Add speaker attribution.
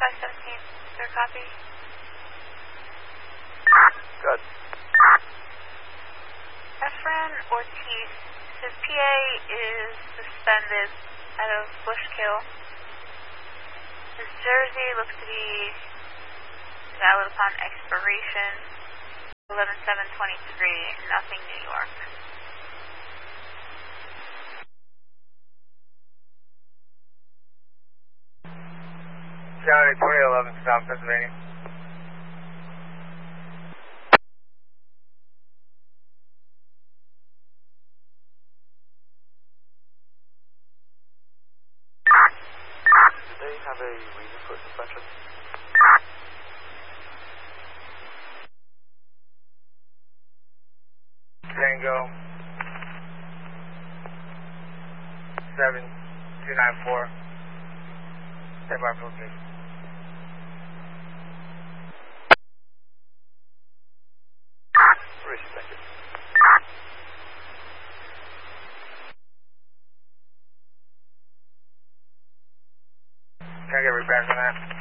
Speaker 1: 517, third copy.
Speaker 2: Good.
Speaker 1: Efren Ortiz, his PA is suspended out of Bushkill. His jersey looks to be valid upon expiration, 11/7/23, nothing New York.
Speaker 2: County 2011, South Pennsylvania.
Speaker 3: Do they have a reason for suspension?
Speaker 2: Tango 7294. Stand by for location.
Speaker 3: Thank you.
Speaker 2: Can I get a repair on that?